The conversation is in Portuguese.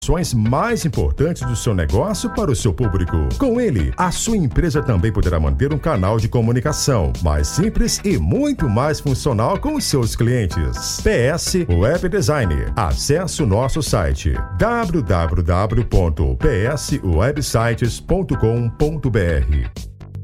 mais importantes do seu negócio para o seu público. Com ele, a sua empresa também poderá manter um canal de comunicação mais simples e muito mais funcional com os seus clientes. PS Web Designer. Acesse o nosso site www.pswebsites.com.br.